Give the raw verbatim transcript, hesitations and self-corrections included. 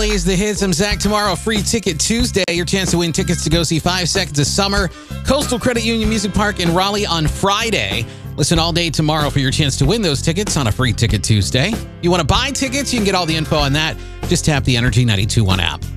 Is the hits. I'm Zach. Tomorrow, Free Ticket Tuesday. Your chance to win tickets to go see Five Seconds of Summer, Coastal Credit Union Music Park in Raleigh on Friday. Listen all day tomorrow for your chance to win those tickets on a Free Ticket Tuesday. You want to buy tickets? You can get all the info on that. Just tap the Energy ninety-two point one app.